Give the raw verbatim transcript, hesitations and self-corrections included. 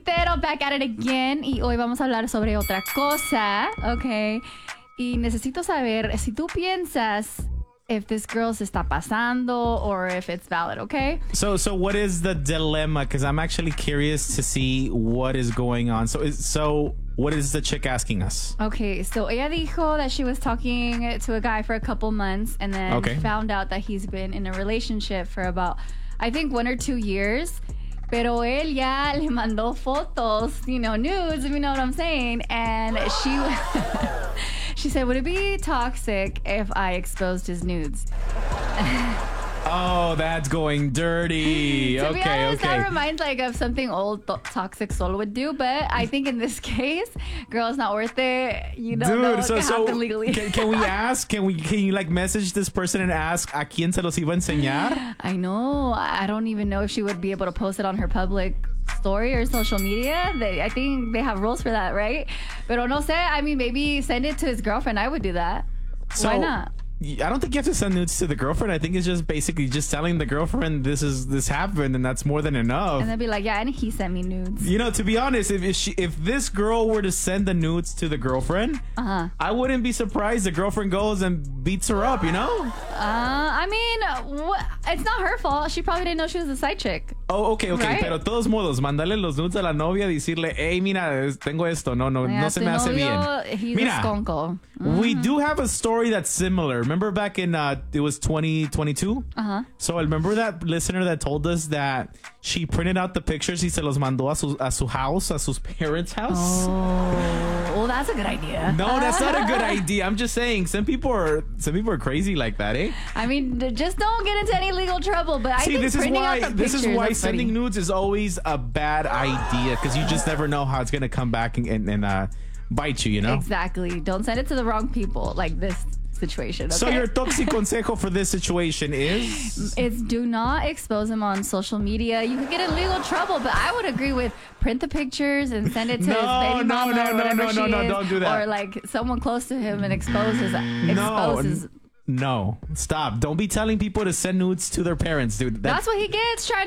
Tintero, back at it again. Y hoy vamos a hablar sobre otra cosa, okay? Y necesito saber si tú piensas if this girl se está pasando or if it's valid, okay? So, so what is the dilemma? Because I'm actually curious to see what is going on. So, is, so what is the chick asking us? Okay, so ella dijo that she was talking to a guy for a couple months and then Okay. found out that he's been in a relationship for about, I think, one or two years. Pero él ya le mandó fotos, you know, nudes, if you know what I'm saying. And she she said, would it be toxic if I exposed his nudes? Oh, that's going dirty. To okay, be honest, okay. that reminds like of something old th- Toxic Soul would do. But I think in this case, girl, it's not worth it. You don't know Dude, what so can so happen legally. can, can we ask? Can we? Can you like message this person and ask a quién se los iba a enseñar? I know. I don't even know if she would be able to post it on her public story or social media. They, I think they have rules for that, right? Pero no sé. I mean, maybe send it to his girlfriend. I would do that. So, Why not? I don't think you have to send nudes to the girlfriend. I think it's just basically just telling the girlfriend this is this happened, and that's more than enough. And they'd be like, yeah, and he sent me nudes. You know, to be honest, if if, she, if this girl were to send the nudes to the girlfriend, Uh-huh. I wouldn't be surprised the girlfriend goes and beats her up. You know? Uh, I mean, wh- it's not her fault. She probably didn't know she was a side chick. Oh, okay, okay. Right? Pero todos modos, mandarle los nudes a la novia, decirle, hey, mira, tengo esto. No, no, Yeah, no se tu me hace novio, bien. He's Mira, a skonko. we do have a story that's similar. Remember back in, uh, it was twenty twenty-two? Uh-huh. So remember that listener that told us that she printed out the pictures y se los mandó a su, a su house, a sus parents' house? Oh, well, that's a good idea. No, that's not a good idea. I'm just saying, some people are some people are crazy like that, eh? I mean, d- just don't get into any legal trouble. But I See, think this is printing why out the this is pictures, why that's sending funny. nudes is always a bad idea because you just never know how it's gonna come back and, and, and uh, bite you. You know. Exactly. Don't send it to the wrong people, like this situation. Okay? So your toxic consejo for this situation is It's do not expose them on social media. You could get in legal trouble, but I would agree with print the pictures and send it to No, his baby no, mama no, or no, whatever no, she no, no, is, don't do that. or like someone close to him and exposes no, exposes. n- no, stop! Don't be telling people to send nudes to their parents, dude. That's what he gets trying